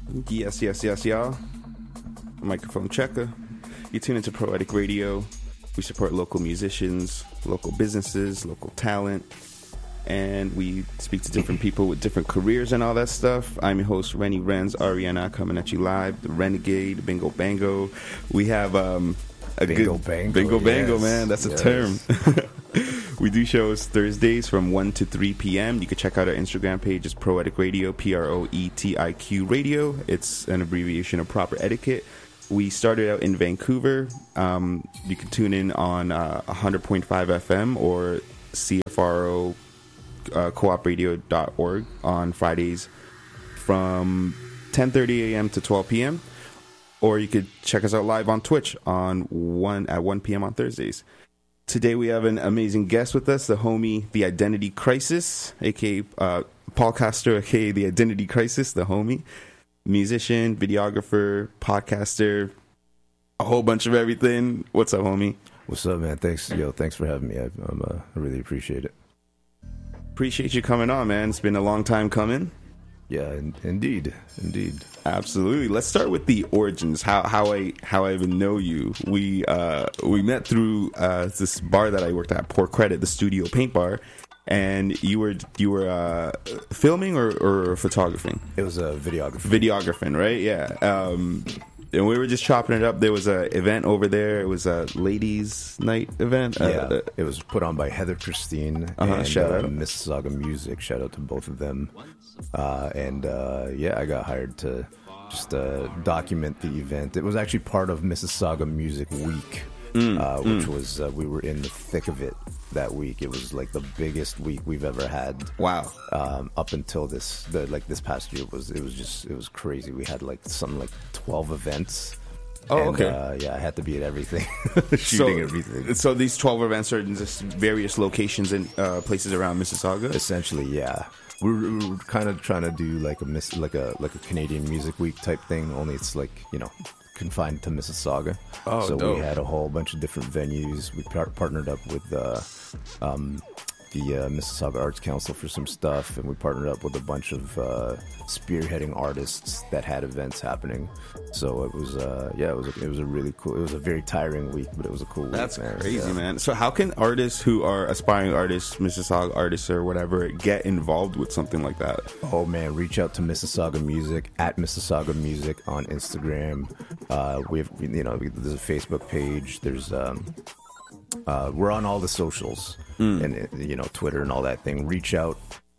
Yes, y'all. Microphone checker. You tune into Poetic Radio. We support local musicians, local businesses, local talent, and we speak to different people with different careers and all that stuff. I'm your host, Rennie Renz, Ariana, coming at you live. The Renegade, Bingo Bango. We have Bingo Bango, man. That's a term. We do shows Thursdays from 1 to 3 p.m. You can check out our Instagram page. It's Proetic Radio, Proetiq Radio. It's an abbreviation of proper etiquette. We started out in Vancouver. You can tune in on 100.5 FM or CFRO coopradio.org on Fridays from 10:30 a.m. to 12 p.m. Or you could check us out live on Twitch at 1 p.m. on Thursdays. Today we have an amazing guest with us, the homie, The Identity Crisis, a.k.a. Paul Castro, a.k.a. The Identity Crisis, the homie. Musician, videographer, podcaster, a whole bunch of everything. What's up, homie? What's up, man? Thanks for having me. I really appreciate it. Appreciate you coming on, man. It's been a long time coming. Yeah, indeed. Absolutely. Let's start with the origins. How I even know you. We met through this bar that I worked at, Poor Credit, the Studio Paint Bar, and you were filming or photographing? It was a videography. Videographing, right? Yeah. And we were just chopping it up. There was an event over there. It was a ladies' night event. Yeah, it was put on by Heather Christine and shout out. Mississauga Music. Shout out to both of them. I got hired to just document the event. It was actually part of Mississauga Music Week, which was we were in the thick of it that week. It was like the biggest week we've ever had. Wow. Up until this past year it was crazy. We had like 12 events. Oh, and, okay. I had to be at everything, shooting everything. So these 12 events are in just various locations and places around Mississauga. Essentially, yeah. We're kind of trying to do like a Canadian Music Week type thing. Only it's confined to Mississauga. Oh, so dope. We had a whole bunch of different venues. We partnered up with the Mississauga Arts Council for some stuff, and we partnered up with a bunch of spearheading artists that had events happening. So it was it was a really cool. It was a very tiring week, but it was a cool week. That's man. crazy, man. So how can artists who are aspiring artists, Mississauga artists or whatever, get involved with something like that? Oh man, reach out to Mississauga Music at Mississauga Music on Instagram. We have there's a Facebook page. There's we're on all the socials and Twitter and all that thing. Reach out,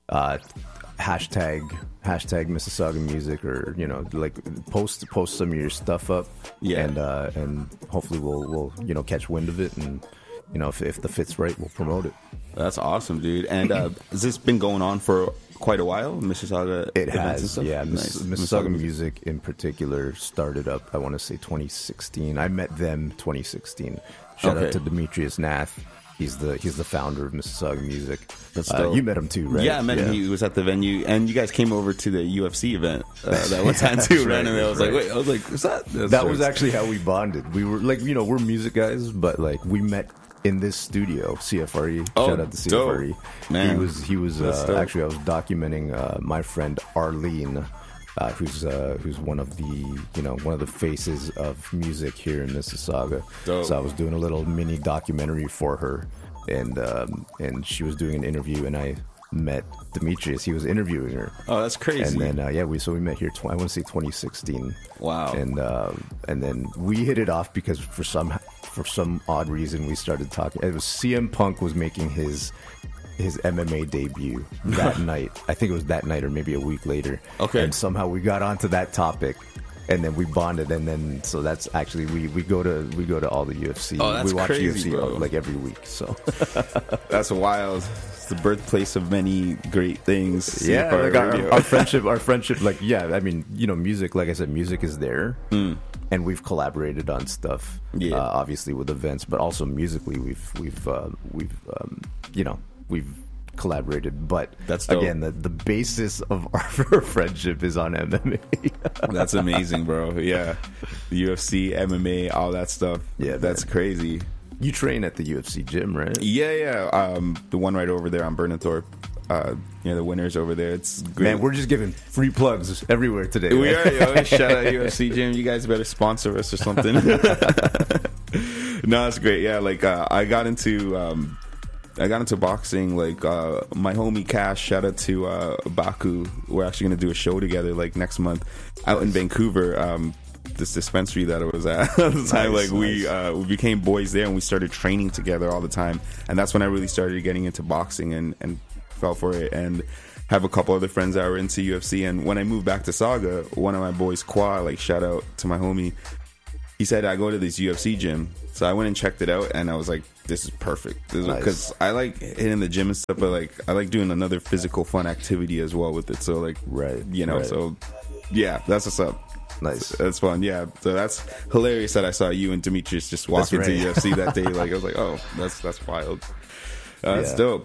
hashtag Mississauga Music, or post some of your stuff up. Yeah, and hopefully we'll catch wind of it, and if the fit's right, we'll promote it. That's awesome, dude. And has this been going on for quite a while? Mississauga. It has, yeah. Nice. Mississauga Music in particular started up, I want to say 2016. I met them 2016. Shout out to Demetrius Nath. He's the founder of Mississauga Music. That's dope. You met him too, right? Yeah, I met him. He was at the venue, and you guys came over to the UFC event that one time too. Randomly, I was like, what's that? That was actually how we bonded. We were we're music guys, but we met in this studio, CFRE. Shout out to CFRE. Dope. Man. He was actually, I was documenting my friend Arlene, who's one of the faces of music here in Mississauga. Dope. So I was doing a little mini documentary for her, and she was doing an interview, and I met Demetrius. He was interviewing her. Oh, that's crazy. And then we met here. I want to say 2016. Wow. And then we hit it off because for some odd reason we started talking. It was CM Punk was making his MMA debut that night. I think it was that night or maybe a week later. Okay. And somehow we got onto that topic, and then we bonded, and then so that's actually we go to all the UFC. Oh, that's we watch crazy, UFC bro. every week. So that's wild. It's the birthplace of many great things. Yeah, our friendship. I mean, music. Like I said, music is there, and we've collaborated on stuff. Yeah, obviously with events, but also musically, we've collaborated, but that's dope. Again, the basis of our friendship is on MMA. That's amazing, bro. Yeah, the UFC, MMA, all that stuff. Yeah, that's crazy. You train at the UFC gym, right? Yeah. The one right over there on Burnenthorpe. the winners over there. It's great. Man, we're just giving free plugs everywhere today. We man. are, yo. Shout out UFC Gym. You guys better sponsor us or something. No, it's great. Yeah, like I got into boxing. Like my homie Cash. Shout out to Baku. We're actually gonna do a show together like next month out in Vancouver. This dispensary that I was at the time, Nice, we became boys there, and we started training together all the time. And that's when I really started getting into boxing and fell for it. And have a couple other friends that were into UFC. And when I moved back to Saga, one of my boys, Qua, like shout out to my homie, he said I go to this UFC gym. So I went and checked it out, and I was like, this is perfect. Because I like hitting the gym and stuff, but like I like doing another physical fun activity as well with it. So like, so yeah, that's what's up. Nice. That's fun. Yeah. So that's hilarious that I saw you and Demetrius just walk into UFC that day. Like I was like, oh, that's wild. That's dope.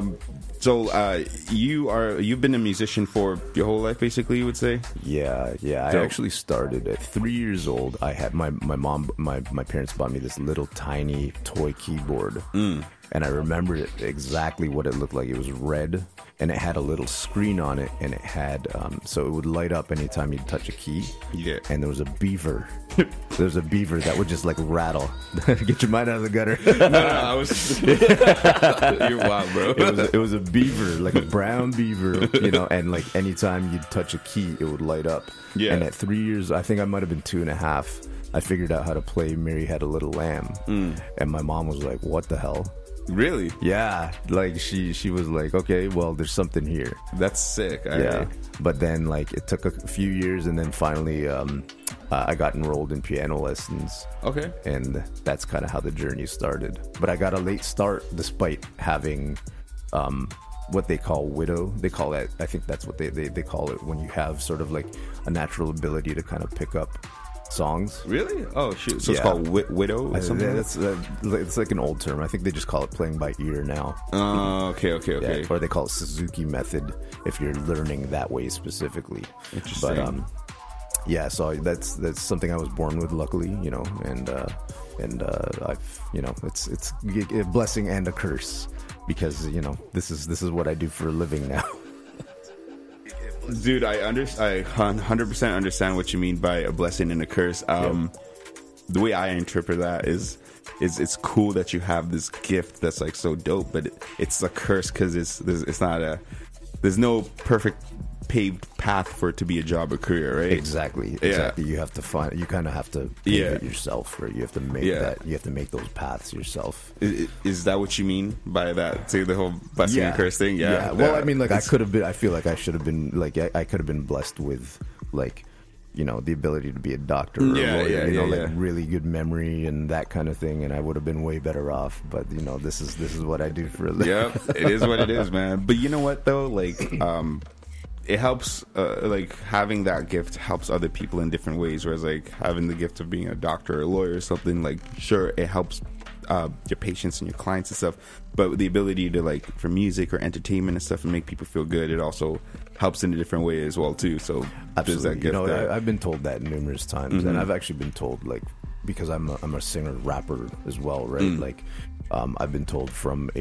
So you've been a musician for your whole life, basically, you would say? Yeah. I actually started at 3 years old. I had my parents bought me this little tiny toy keyboard, and I remember exactly what it looked like. It was red, and it had a little screen on it, and it had so it would light up anytime you'd touch a key. Yeah. And there was a beaver. There's a beaver that would just like rattle. Get your mind out of the gutter. No, I was. You're wild, bro. It was a beaver, like a brown beaver, and like anytime you'd touch a key, it would light up. Yeah. And at 3 years, I think I might have been 2.5. I figured out how to play Mary Had a Little Lamb, and my mom was like, "What the hell?" Really? Yeah, like she was like, okay, well, there's something here. That's sick. Yeah, but then like it took a few years, and then finally I got enrolled in piano lessons. Okay. And that's kind of how the journey started. But I got a late start despite having what they call widow. They call that, I think that's what they call it when you have sort of like a natural ability to kind of pick up songs. Really? Oh shoot! So it's called widow or something. It's like an old term. I think they just call it playing by ear now. Oh, okay. Yeah, or they call it Suzuki method if you're learning that way specifically. Interesting. But so that's something I was born with, luckily, and I've it's a blessing and a curse because this is what I do for a living now. Dude, I 100% understand what you mean by a blessing and a curse. The way I interpret that is it's cool that you have this gift that's like so dope, but it's a curse because it's not there's no perfect paved path for it to be a job or career, right? Exactly. You have to you kind of have to pave it yourself, right? You have to make that. You have to make those paths yourself. Is that what you mean by that? Say the whole blessing and curse thing? Yeah. Well, I mean, like I could have been. I feel like I should have been. Like I could have been blessed with, like, the ability to be a doctor or a lawyer, like really good memory and that kind of thing, and I would have been way better off. But this is what I do for a living. Yep, it is what it is, man. But you know what though, like. It helps, like having that gift helps other people in different ways. Whereas like having the gift of being a doctor or a lawyer or something, like sure it helps your patients and your clients and stuff, but the ability to like for music or entertainment and stuff and make people feel good, it also helps in a different way as well too. So there's that gift. I've been told that numerous times, and I've actually been told, like, because I'm a singer rapper as well, right? Like I've been told from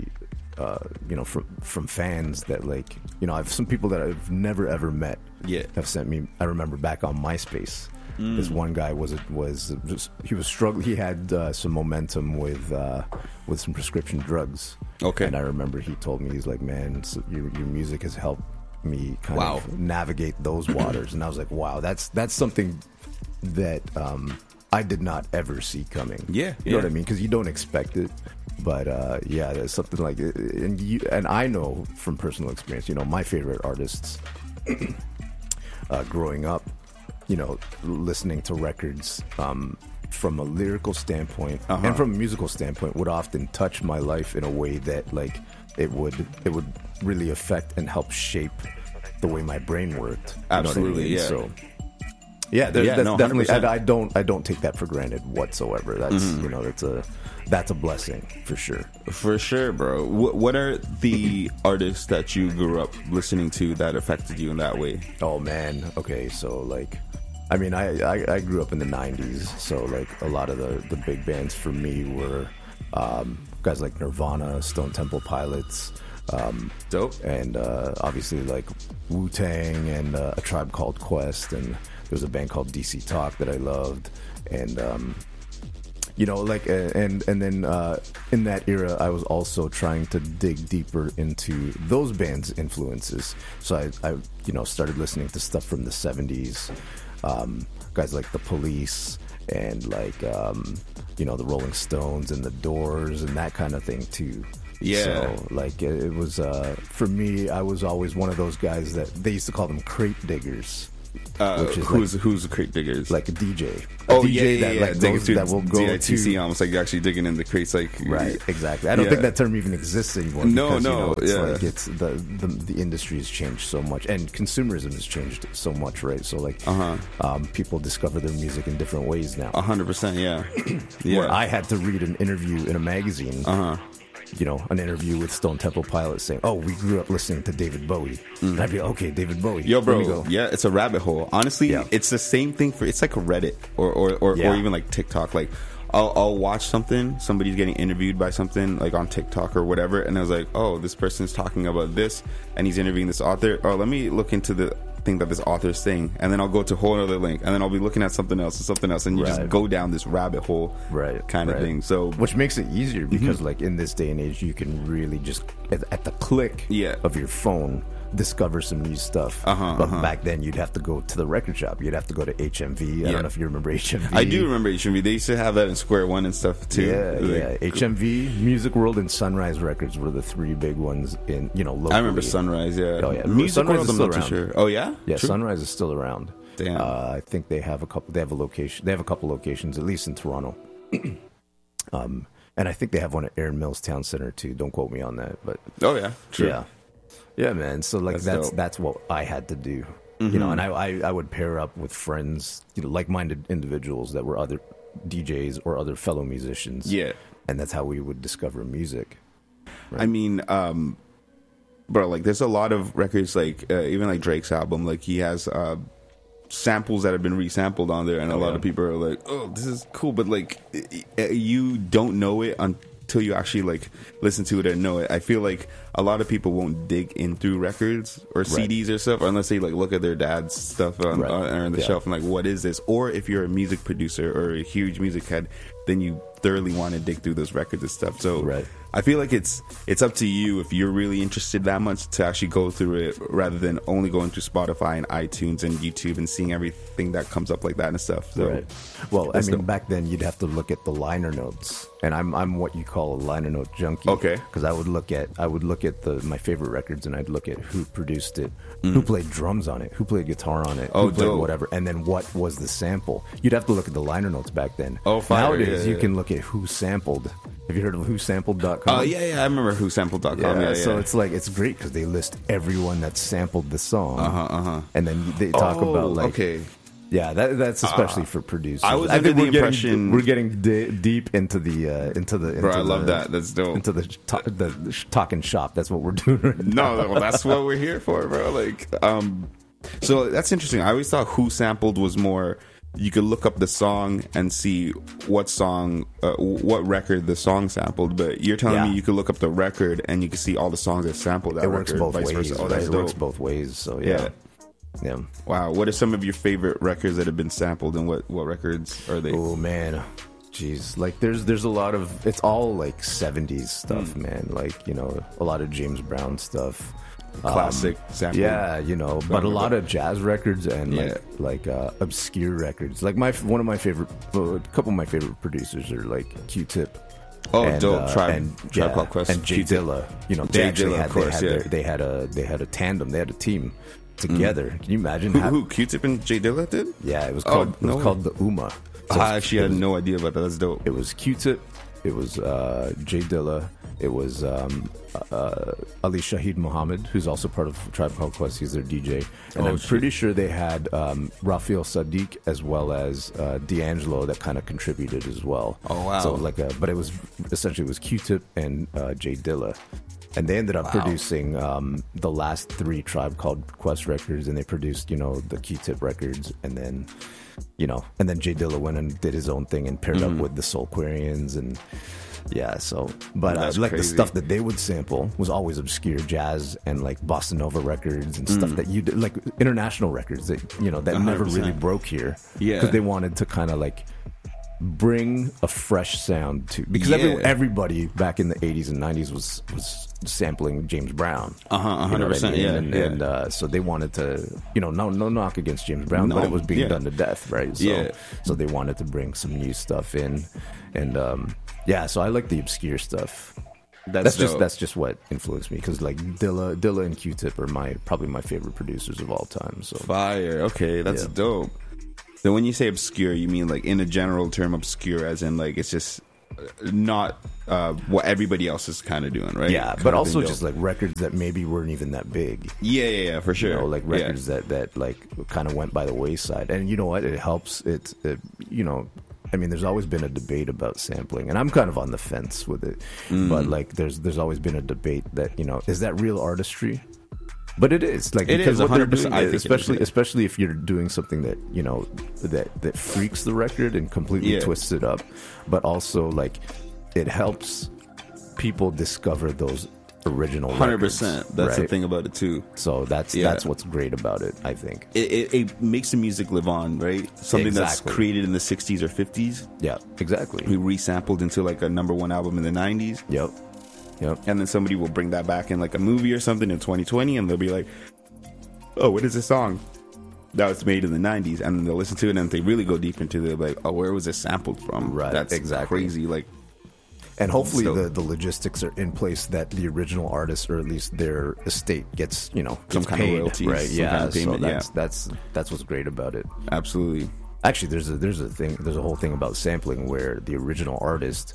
from fans that, like, I have some people that I've never ever met have sent me. I remember back on MySpace, this one guy he was struggling. He had some momentum with some prescription drugs. Okay, and I remember he told me, he's like, man, your music has helped me kind of navigate those waters. And I was like, wow, that's something that I did not ever see coming. You know what I mean? Because you don't expect it. But there's something like it, and I know from personal experience, my favorite artists growing up, listening to records from a lyrical standpoint and from a musical standpoint would often touch my life in a way that, like, it would really affect and help shape the way my brain worked. Absolutely, So. That's definitely. I don't take that for granted whatsoever. That's that's a blessing for sure. For sure, bro. What are the artists that you grew up listening to that affected you in that way? Oh man. Okay, so like, I mean, I grew up in the '90s, so like a lot of the big bands for me were guys like Nirvana, Stone Temple Pilots. Dope. And obviously like Wu-Tang and A Tribe Called Quest, and there's a band called DC Talk that I loved, and you know, like and then in that era I was also trying to dig deeper into those bands' influences. So I you know, started listening to stuff from the 70s, guys like The Police and like you know, the Rolling Stones and the Doors and that kind of thing too. Yeah. So like it was for me, I was always one of those guys that they used to call them crate diggers. Which is who's the crate diggers? like a DJ. Oh, DJ yeah. Like Digging goes, through that will go DITC, to, almost like you're actually digging in the crates, like right, exactly. I don't Yeah. think that term even exists anymore. No, because, no, you know, it's yeah. like it's the industry has changed so much, and consumerism has changed so much, right? So like, people discover their music in different ways now. 100%, yeah. Where Yeah. I had to read an interview in a magazine. You know, an interview with Stone Temple Pilots saying, "Oh, we grew up listening to David Bowie," and I'd be like, "Okay, David Bowie." Yo, Let me bro, go. yeah, it's a rabbit hole. Honestly, Yeah. it's the same thing for. It's like a Reddit or Yeah. even like TikTok. Like, I'll watch something, somebody's getting interviewed by something like on TikTok or whatever, and I was like, oh, this person's talking about this, and he's interviewing this author. Oh, let me look into the thing that this author is saying, and then I'll go to a whole other link, and then I'll be looking at something else and something else, and you just Right. go down this rabbit hole, Right, kind of right. thing. So, Which makes it easier because, like, in this day and age, you can really just at the click Yeah. of your phone discover some new stuff. But back then, you'd have to go to the record shop. You'd have to go to HMV. I Yeah. don't know if you remember HMV. I do remember HMV. They used to have that in Square One and stuff too. Yeah, Like, yeah. HMV, Music World, and Sunrise Records were the three big ones in, you know, locally. I remember Sunrise. Yeah. Oh, yeah. Music Sunrise World, is I'm still not too around. sure. Oh yeah. Yeah, True. Sunrise is still around. Damn. I think they have a couple. They have a location. They have a couple locations, at least in Toronto. And I think they have one at Erin Mills Town Center too. Don't quote me on that, but Oh yeah. True. yeah, man. So like That's dope. that's what I had to do, you know. And I would pair up with friends, you know, like-minded individuals that were other DJs or other fellow musicians. Yeah. and that's how we would discover music. I mean, bro, like there's a lot of records, like even like Drake's album, like he has samples that have been resampled on there, and a lot of people are like, "Oh, this is cool," but like you don't know it until you actually like listen to it and know it. I feel like a lot of people won't dig in through records or CDs or stuff unless they like look at their dad's stuff on the shelf and like, what is this? Or if you're a music producer or a huge music head, then you thoroughly want to dig through those records and stuff. So I feel like it's up to you if you're really interested that much to actually go through it rather than only going through Spotify and iTunes and YouTube and seeing everything that comes up like that and stuff. So well, I mean, back then you'd have to look at the liner notes, and I'm what you call a liner note junkie. Okay. Because I would look at my favorite records, and I'd look at who produced it, who played drums on it, who played guitar on it, who played whatever, and then what was the sample. You'd have to look at the liner notes back then. Nowadays you can look at who sampled. Have you heard of whosampled.com? Oh, yeah, I remember whosampled.com. Yeah, so it's like, it's great because they list everyone that sampled the song. And then they talk about like, yeah, that's especially for producers. I was under the impression we're getting deep into the. Bro, I love that. That's dope. Into the talking shop. That's what we're doing right now. No, well, that's what we're here for, bro. Like, so that's interesting. I always thought Who Sampled was more. You could look up the song and see what song, what record the song sampled. But you're telling me you could look up the record and you can see all the songs that sampled that record. It works both vice ways. versa. Oh, that's it dope. works both ways. So yeah. Wow. What are some of your favorite records that have been sampled, and what records are they? Oh man, jeez. Like there's a lot of, it's all like 70s stuff, man. Like, you know, a lot of James Brown stuff. Classic sample. Yeah, you know, but a lot of jazz records and like obscure records. Like a couple of my favorite producers are like Q-Tip. Oh, and, dope! Tribe Called Quest and Jay Dilla. You know, Jay Dilla, of course. They had a tandem. They had a team together. Can you imagine? Who Q-Tip and Jay Dilla did? Yeah, it was called the UMA. So I actually had no idea about that. That's dope. It was Q-Tip. It was Jay Dilla. It was Ali Shaheed Muhammad, who's also part of Tribe Called Quest. He's their DJ. And I'm pretty sure they had Raphael Sadiq as well as D'Angelo that kind of contributed as well. Oh, wow. So but it was essentially Q-Tip and Jay Dilla. And they ended up producing the last 3 Tribe Called Quest records, and they produced, you know, the Q-Tip records, and then, you know, Jay Dilla went and did his own thing and paired up with the Soulquarians, and Yeah, so, but That's like the crazy. stuff that they would sample was always obscure jazz and like bossa nova records and stuff that you did, like international records that, you know, that never 100%. really broke here. Yeah. Because they wanted to kind of like bring a fresh sound to, because Yeah. everybody back in the 80s and 90s was sampling James Brown. You know what I 100%. mean? Yeah, And, yeah. and so they wanted to, you know, no knock against James Brown, No, but it was being yeah. done to death, right? So, Yeah. so they wanted to bring some new stuff in, and yeah, so I like the obscure stuff. That's dope. just what influenced me, because like Dilla and Q-Tip are probably my favorite producers of all time. So Fire. Okay, that's Yeah. dope. So when you say obscure, you mean like in a general term obscure, as in like it's just not what everybody else is kind of doing, right? yeah, Kind but of also thing, just like records that maybe weren't even that big. yeah, for sure. You know, like Yeah. records that like kind of went by the wayside. And you know what? It helps. It you know, I mean, there's always been a debate about sampling, and I'm kind of on the fence with it. But like, there's always been a debate that, you know, is that real artistry? But it is, like, It because is, what they're 100%. doing, I think it is, especially yeah. especially if you're doing something that, you know, that freaks the record and completely Yeah. twists it up, but also like it helps people discover those original 100%. records, That's the right? thing about it too. So that's Yeah. what's great about it, I think. It makes the music live on, right? Something that's Exactly. created in the 60s or 50s, Yeah, exactly. we resampled into like a #1 album in the 90s. Yep. And then somebody will bring that back in like a movie or something in 2020, and they'll be like, "Oh, what is this song that was made in the 90s?" And then they'll listen to it, and if they really go deep into it, they're like, "Oh, where was it sampled from?" Right, That's exactly. crazy. Like, And hopefully So- the logistics are in place that the original artist, or at least their estate, gets, you know, Some gets kind of paid, royalties, right? some Yeah, kind of payment, so that's what's great about it. absolutely. Actually, there's a whole thing about sampling where the original artist,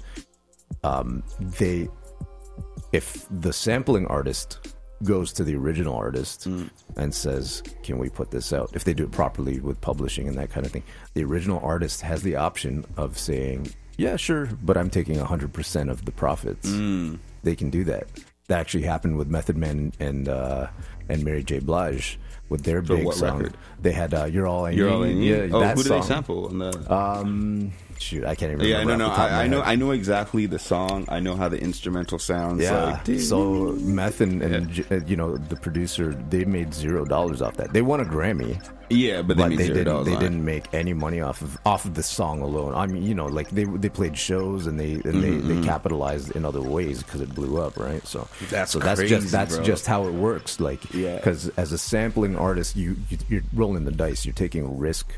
if the sampling artist goes to the original artist and says, "Can we put this out?" If they do it properly with publishing and that kind of thing, the original artist has the option of saying, "Yeah, sure, but I'm taking 100% of the profits." They can do that. That actually happened with Method Man and Mary J. Blige with their big what song. record? They had "You're All I You're all I Need." need. Yeah, Oh, that who do song. they sample? On the... Shoot, I can't even Yeah, remember. no, off the top of my I know, head. I know exactly the song. I know how the instrumental sounds. Yeah. Like, So Meth and you know, the producer, they made $0 off that. They won a Grammy, yeah, but they made they $0 didn't. They on it. didn't make any money off of the song alone. I mean, you know, like they played shows and they capitalized in other ways because it blew up, right? So That's that's crazy, that's bro. just how it works. Like, Yeah. because as a sampling artist, you're rolling the dice. You're taking a risk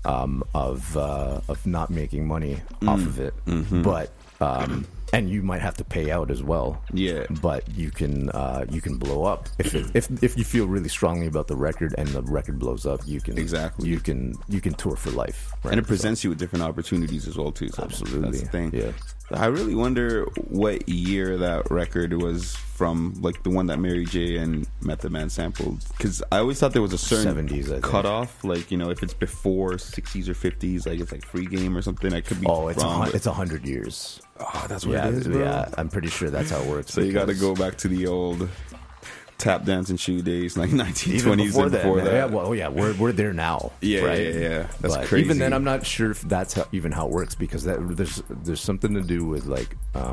of not making money off of it, but and you might have to pay out as well. Yeah. But you can blow up if you feel really strongly about the record and the record blows up. You can Exactly. you can tour for life, right? And it presents you with different opportunities as well too. So Absolutely. that's the thing. Yeah. I really wonder what year that record was from, like the one that Mary J and Method Man sampled. Because I always thought there was a certain 70s, I think. cutoff. Like, you know, if it's before 60s or 50s, like it's like Free Game or something. I could be Oh, it's wrong. it's 100 years. Oh, that's what Yeah, it is, bro. yeah. I'm pretty sure that's how it works. So you got to because go back to the old tap dance and shoe days, like 1920s even before and that. before man. that. Yeah, well, yeah, we're there now. Yeah, right? yeah. That's But crazy. even then, I'm not sure if that's even how it works, because there's something to do with like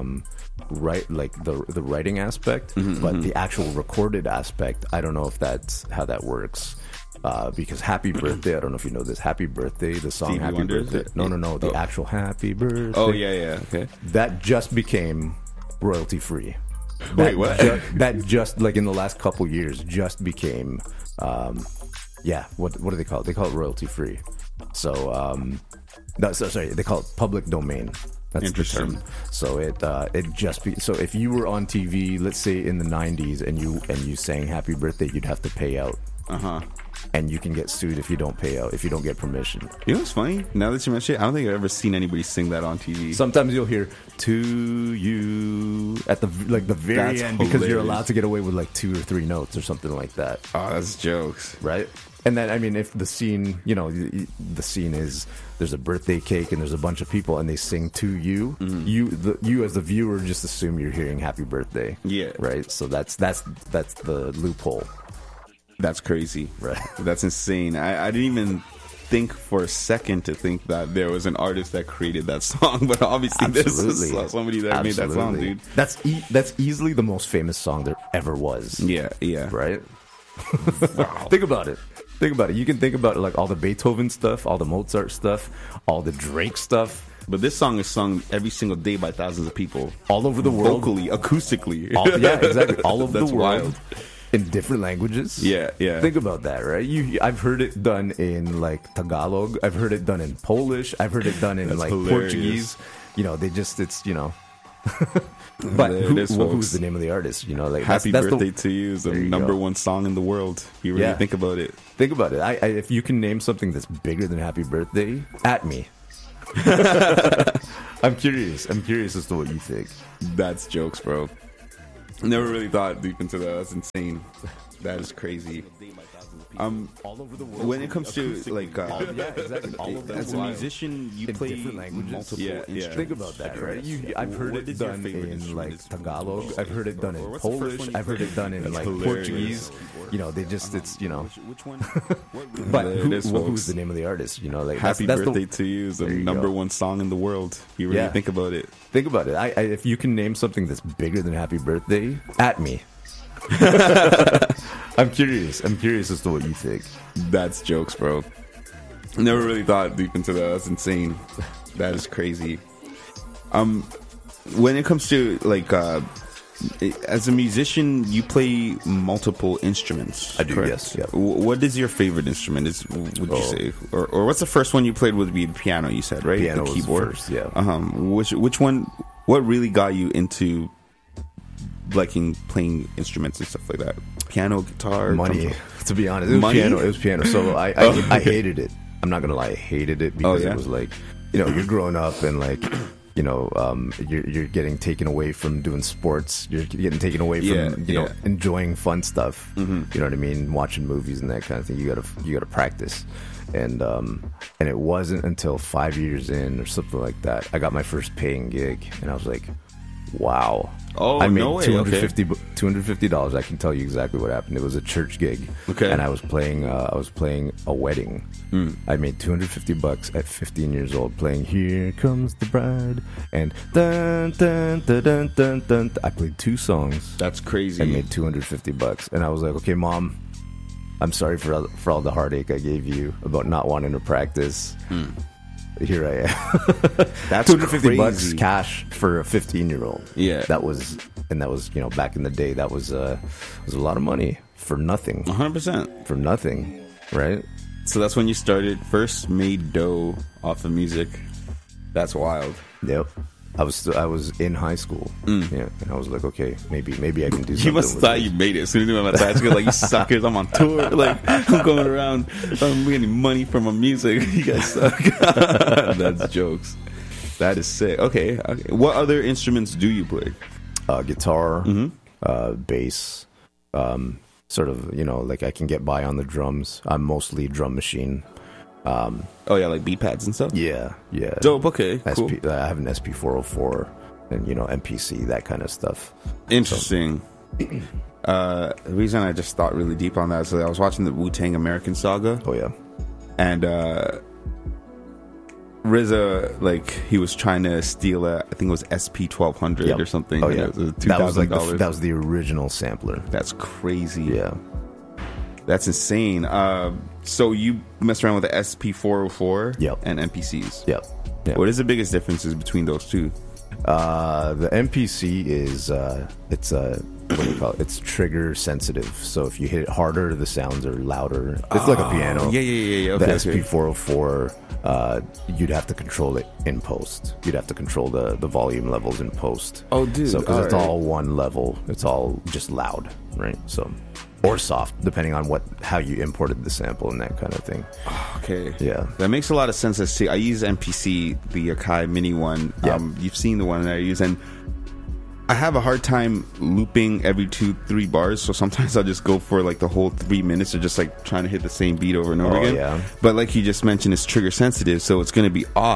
the writing aspect, but the actual recorded aspect, I don't know if that's how that works. Because Happy Birthday, I don't know if you know this, Happy Birthday, the song Stevie Happy Wonder, is Birthday. it? No, the Oh. actual Happy Birthday. Oh, yeah. Okay. That just became royalty free. Wait, what? That just like in the last couple years just became, what do they call it? They call it royalty free. So, sorry, they call it public domain. That's the Interesting. term. So so if you were on TV, let's say in the 90s, and you sang Happy Birthday, you'd have to pay out. And you can get sued if you don't pay out, if you don't get permission. You know what's funny? Now that you mention it, I don't think I've ever seen anybody sing that on TV. Sometimes you'll hear "to you" at the very That's end, because you're hilarious. allowed to get away with like 2 or 3 notes or something like that, Oh, that's jokes. right? And then, I mean, if the scene, you know, the scene is there's a birthday cake and there's a bunch of people and they sing "to you," you as the viewer just assume you're hearing "Happy Birthday," Yeah. right? So that's the loophole. That's crazy. Right. That's insane. I didn't even think for a second to think that there was an artist that created that song, but obviously Absolutely. there's somebody that made that song, Absolutely. dude. That's easily the most famous song there ever was. Yeah. Right? Think about it. You can think about like all the Beethoven stuff, all the Mozart stuff, all the Drake stuff. But this song is sung every single day by thousands of people All over the world. vocally, acoustically. Yeah, exactly. All over That's the world. wild. In different languages. Yeah. Think about that, right? I've heard it done in like Tagalog. I've heard it done in Polish. I've heard it done in That's like hilarious. Portuguese. But There it is, who's folks. the name of the artist? Like Happy that's Birthday to You is the There you number go. one song in the world. You really Yeah. think about it. Think about it. If you can name something that's bigger than Happy Birthday, at me. I'm curious as to what you think. That's jokes, bro. Never really thought deep into that. That's insane. That is crazy. All over the world. When it comes to like, Yeah, exactly. All over the as a world. musician, you In play different languages. multiple Yeah. instruments. Think about that, right? I've heard What it is your done favorite in instrument? like Tagalog. I've heard it done Or in what's the first Polish. one you I've heard played? it done in That's like hilarious. Portuguese. It's Which one? But There it who, is, who's folks. the name of the artist? Like Happy that's Birthday to You is the There you number go. one song in the world. You really Yeah. think about it. Think about it. If you can name something that's bigger than Happy Birthday, at me. I'm curious as to what you think. That's jokes, bro. Never really thought deep into that. That's insane. That is crazy. When it comes to like, as a musician, you play multiple instruments. I do, correct? yes, yeah. What is your favorite instrument? Would you say, or what's the first one you played? Would be the piano? You said, right? Piano the was keyboard. first, yeah. Which one? What really got you into liking playing instruments and stuff like that? Piano, guitar, Money, drums? to be honest. It was Money? piano. It was piano. So I okay. hated it. I'm not gonna lie, I hated it because yeah? it was like, you're growing up and like, you're getting taken away from doing sports. You're getting taken away from enjoying fun stuff. Mm-hmm. You know what I mean? Watching movies and that kind of thing. You gotta practice. And it wasn't until 5 years in or something like that I got my first paying gig, and I was like, wow. Oh, I made no way. $250. I can tell you exactly what happened. It was a church gig. Okay. And I was playing a wedding. I made $250 at 15 years old playing Here Comes the Bride and dun dun dun dun dun dun. I played 2 songs. That's crazy. I made $250, and I was like, okay, Mom, I'm sorry for all the heartache I gave you about not wanting to practice. Here I am. That's $250 crazy. cash for a 15-year-old. Yeah. that was back in the day. That was a lot of money for nothing. 100%. For nothing, right? So that's when you started, first made dough off of music. That's wild. Yep. I was in high school. Yeah, and I was like, okay, maybe I can do something. You must have with thought this. you made it as soon as you went outside. You're like, you suckers, I'm on tour. Like, I'm going around. I'm getting money from my music. You guys suck. That's jokes. That is sick. Okay. What other instruments do you play? Guitar, bass, sort of, like I can get by on the drums. I'm mostly drum machine. Oh, yeah, like beat pads and stuff? Yeah. Dope, okay, cool. I have an SP404 and, MPC, that kind of stuff. Interesting. The reason I just thought really deep on that is that I was watching the Wu-Tang American Saga. Oh, yeah. And RZA, like, he was trying to steal I think it was SP1200 or something. Oh, yeah. It was $2,000. $2,000. That was the original sampler. That's crazy. Yeah. That's insane. So you mess around with the SP404 Yep. and MPCs. Yep. What is the biggest differences between those two? The MPC is it's what do you call it? It's trigger sensitive. So if you hit it harder, the sounds are louder. It's like a piano. Yeah. The Okay. SP404, you'd have to control it in post. You'd have to control the volume levels in post. Oh, dude. So because it's Alright. all one level, it's all just loud, right? So, or soft, depending on how you imported the sample and that kind of thing. Okay. Yeah. That makes a lot of sense. I use MPC, the Akai Mini one. Yeah. You've seen the one that I use, and I have a hard time looping every 2-3 bars. So sometimes I'll just go for like the whole 3 minutes of just like trying to hit the same beat over and over Oh, again. yeah. But like you just mentioned, it's trigger sensitive, so it's going to be off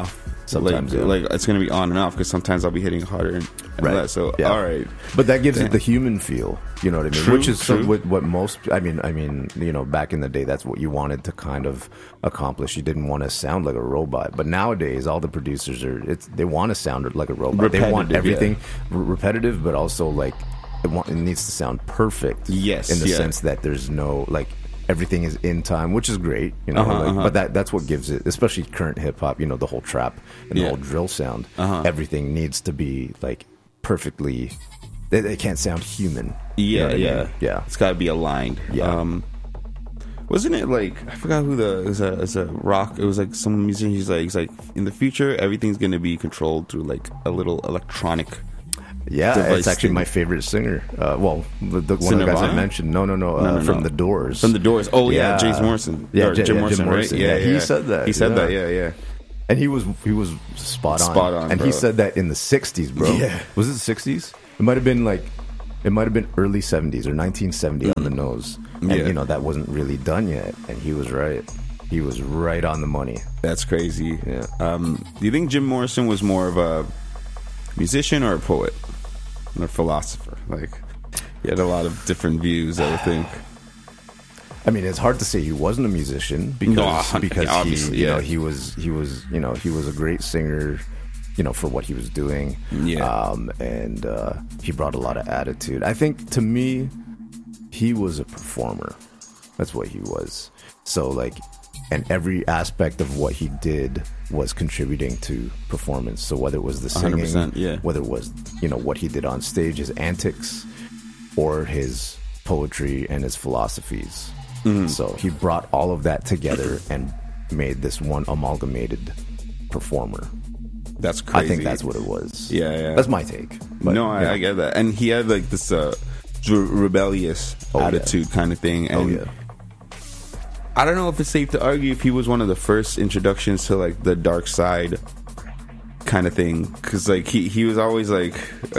Sometimes, yeah. like it's gonna be on and off because sometimes I'll be hitting harder and less. So Yeah. all right, But that gives it the human feel, you know what I mean? True, Which is true. what most. I mean, you know, back in the day, that's what you wanted to kind of accomplish. You didn't want to sound like a robot. But nowadays, all the producers they want to sound like a robot. They want Repetitive, everything repetitive, but also like it needs to sound perfect. Yes, in the yeah. sense that there's no like. Everything is in time, which is great, you know. But that's what gives it, especially current hip hop. You know, the whole trap and the whole drill sound. Everything needs to be like perfectly. They can't sound human. You know what I mean? Yeah. It's got to be aligned. Yeah. Wasn't it like I forgot who it was a rock? It was like some musician. He's like in the future everything's going to be controlled through like a little electronic. Yeah, device it's actually thing. my favorite singer. Well, the one of the guys I Nirvana? mentioned. No, from The Doors. From the Doors. Oh yeah, Yeah. James Morrison. Yeah, Or Jim Morrison, right? Morrison. Yeah, he said that. He said Yeah. that. Yeah. And he was spot on. Spot on, And bro. he said that in the 60s, bro. Yeah. Was it the 60s? It might have been early 70s or 1970 on the nose. And Yeah. you know, that wasn't really done yet, and he was right. He was right on the money. That's crazy. Yeah. Do you think Jim Morrison was more of a musician or a poet or a philosopher? Like, he had a lot of different views, I would think. I mean, it's hard to say he wasn't a musician because obviously, he, you yeah. know, he was a great singer, you know, for what he was doing. Yeah. And he brought a lot of attitude. I think to me, he was a performer. That's what he was. So like, and every aspect of what he did was contributing to performance. So whether it was the singing, 100%, yeah. whether it was, you know, what he did on stage, his antics, or his poetry and his philosophies. So he brought all of that together and made this one amalgamated performer. That's crazy. I think that's what it was. Yeah. That's my take. But, No, I get that. And he had like this rebellious attitude kind of thing. And I don't know if it's safe to argue if he was one of the first introductions to like the dark side kind of thing, because like he was always like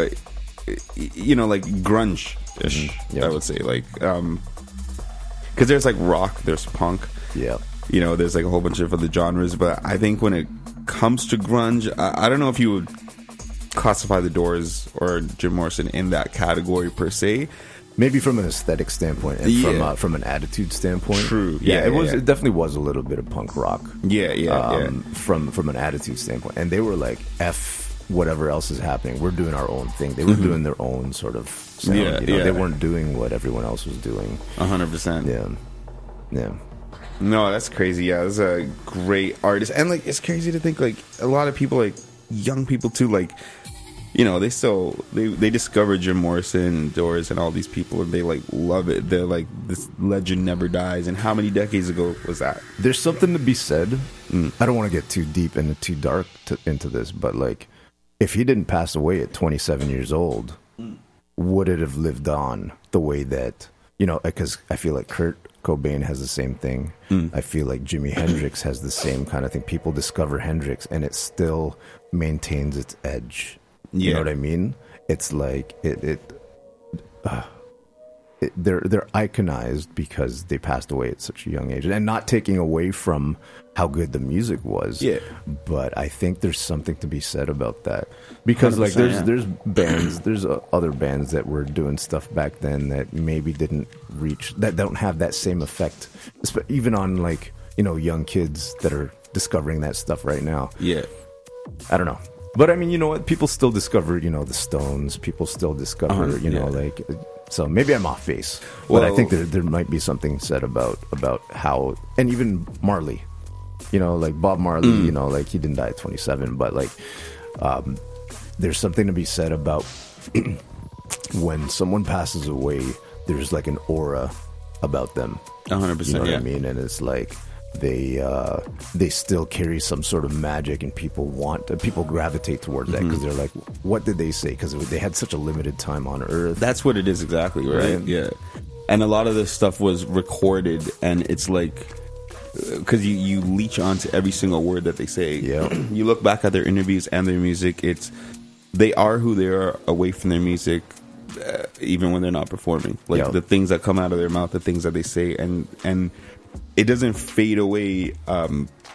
you know, like grunge-ish. I would say, like because there's like rock, there's punk, Yeah. you know, there's like a whole bunch of other genres, but I think when it comes to grunge, I don't know if you would classify the Doors or Jim Morrison in that category per se. Maybe from an aesthetic standpoint and from an attitude standpoint. True. Yeah, Yeah, it definitely was a little bit of punk rock. Yeah. From an attitude standpoint. And they were like, F whatever else is happening. We're doing our own thing. They were doing their own sort of sound. Yeah, you know? yeah. They weren't doing what everyone else was doing. 100%. Yeah. No, that's crazy. Yeah, that's a great artist. And like, it's crazy to think like a lot of people, like young people too, like, you know, they discover Jim Morrison and Doors and all these people, and they like love it. They're like, this legend never dies. And how many decades ago was that? There's something to be said. I don't want to get too deep and too dark into this, but like, if he didn't pass away at 27 years old, would it have lived on the way that, you know, because I feel like Kurt Cobain has the same thing. I feel like Jimi Hendrix has the same kind of thing. People discover Hendrix and it still maintains its edge. You know what I mean? It's like they're iconized because they passed away at such a young age, and not taking away from how good the music was. Yeah, but I think there's something to be said about that, because like there's bands, there's other bands that were doing stuff back then that maybe didn't reach, that don't have that same effect, even on like, you know, young kids that are discovering that stuff right now. Yeah, I don't know. But I mean, you know what? People still discover, you know, the Stones. People still discover, you know, like, so maybe I'm off base. But I think there might be something said about how, and even Marley, you know, like Bob Marley, you know, like he didn't die at 27, but like, there's something to be said about when someone passes away, there's like an aura about them. 100%. You know what I mean? And it's like, they still carry some sort of magic, and people gravitate towards that because they're like, what did they say? Because they had such a limited time on Earth. That's what it is exactly, right? Yeah. And a lot of this stuff was recorded, and it's like, because you leech onto every single word that they say. Yeah. You look back at their interviews and their music, they are who they are away from their music, even when they're not performing. Like the things that come out of their mouth, the things that they say, and it doesn't fade away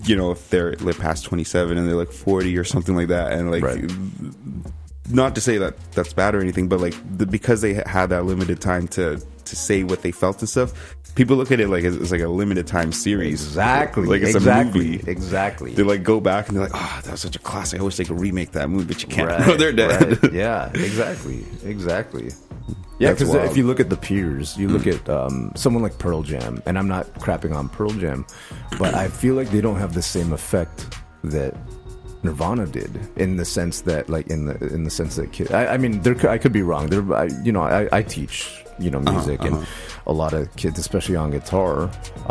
you know, if they're like past 27 and they're like 40 or something like that, and like, Right. not to say that that's bad or anything, but like because they had that limited time to say what they felt and stuff, people look at it like it's like a limited time series. Exactly. Like it's a movie. Exactly. They like go back and they're like, oh, that was such a classic. I wish they could remake that movie, but you can't. Right, No, they're dead. right. Yeah, exactly. Yeah, That's because wild. if you look at the peers, you look at someone like Pearl Jam, and I'm not crapping on Pearl Jam, but I feel like they don't have the same effect that Nirvana did, in the sense that, like, in the sense that I mean, I could be wrong. I teach music, and a lot of kids, especially on guitar,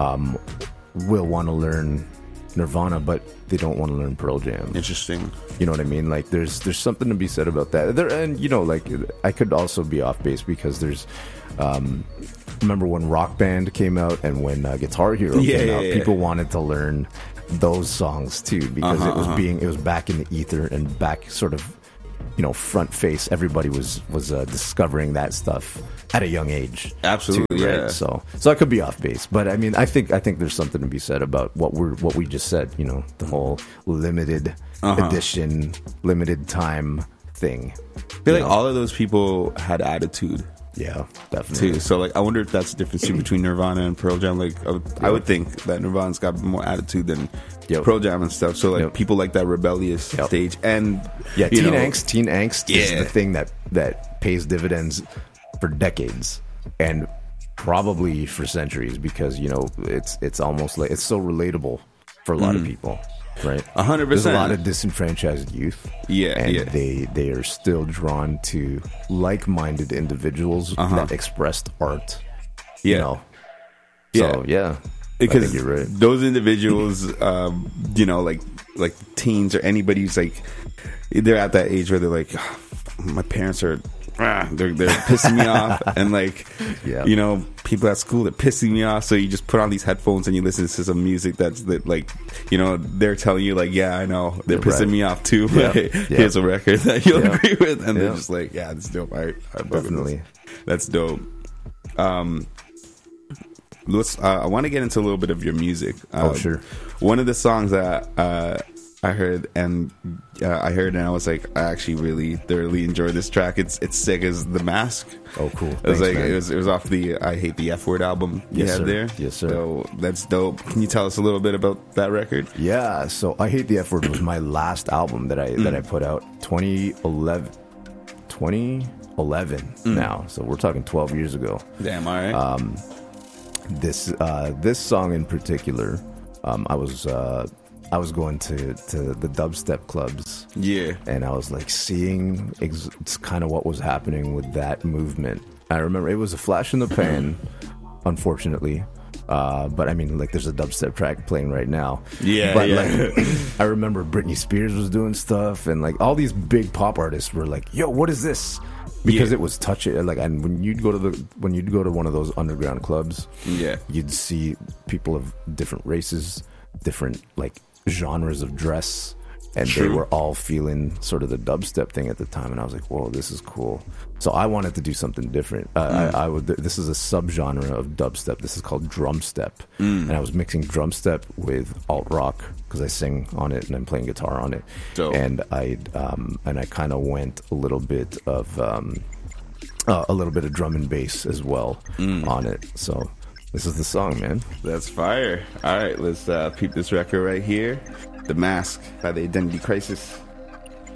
will want to learn Nirvana, but they don't want to learn Pearl Jam. Interesting. You know what I mean? Like, there's something to be said about that. And like, I could also be off base because there's, remember when Rock Band came out and when Guitar Hero came out, people wanted to learn those songs too, because it was back in the ether and back sort of, front face. Everybody was discovering that stuff at a young age. Absolutely, too, yeah. right? So I could be off base, but I mean, I think there's something to be said about what we just said. The whole limited edition, limited time thing. I feel like all of those people had attitude. Yeah, definitely. Too. So like, I wonder if that's the difference between Nirvana and Pearl Jam. Like, I would think that Nirvana's got more attitude than Pearl Jam and stuff. So like, people like that rebellious stage, and teen angst is the thing that pays dividends for decades and probably for centuries, because it's almost like it's so relatable for a lot of people. Right, 100%. There's a lot of disenfranchised youth, and they are still drawn to like-minded individuals that expressed art. So because I think you're right. Those individuals, like teens or anybody who's like, they're at that age where they're like, oh, my parents are. They're pissing me off, and like, people at school, they're pissing me off. So you just put on these headphones and you listen to some music that's like, they're telling you like, yeah, I know they're pissing me off too, but here's a record that you'll agree with, and they're just like, yeah, that's dope. I Definitely, that's dope. I want to get into a little bit of your music. Sure. One of the songs that I heard and I was like, I actually really thoroughly enjoyed this track. It's sick as The Mask. Oh, cool. It was it was off the I Hate the F Word album you had there. Yes, sir. So that's dope. Can you tell us a little bit about that record? Yeah, so I Hate the F Word was my last album that I put out 2011 now. So we're talking 12 years ago. Damn, all right. This song in particular, I was going to the dubstep clubs, and I was like seeing it's kind of what was happening with that movement. I remember it was a flash in the pan, unfortunately, but I mean, like, there's a dubstep track playing right now. Like, I remember Britney Spears was doing stuff, and like all these big pop artists were like, "Yo, what is this?" Because it was touching, like, and when you'd go to one of those underground clubs, you'd see people of different races, different like genres of dress, and they were all feeling sort of the dubstep thing at the time, and I was like, whoa, this is cool. So I wanted to do something different. This is a subgenre of dubstep. This is called drumstep, and I was mixing drumstep with alt rock because I sing on it and I'm playing guitar on it. Dope. And I kind of went a little bit of drum and bass as well on it. So this is the song, man. That's fire. All right, let's peep this record right here. The Mask by the Identity Crisis.